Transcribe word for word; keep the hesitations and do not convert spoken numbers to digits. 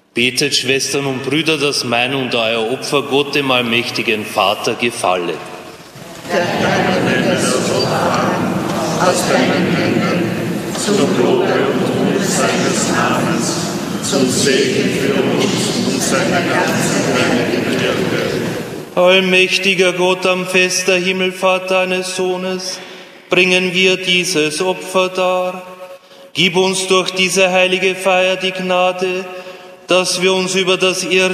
Betet, Schwestern und Brüder, dass mein und euer Opfer Gott, dem allmächtigen Vater, gefalle. Der Herr nenne das Opfer aus deinen Händen, zum Lobe und Ruhm seines Namens, zum Segen für uns und seine ganze heilige Kirche. Allmächtiger Gott, am Fest der Himmelfahrt deines Sohnes, bringen wir dieses Opfer dar. Gib uns durch diese heilige Feier die Gnade, dass wir uns über das